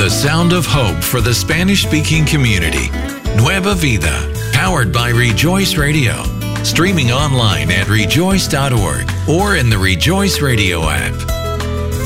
the sound of hope for the Spanish-speaking community. Nueva Vida, powered by Rejoice Radio. Streaming online at rejoice.org or in the Rejoice Radio app.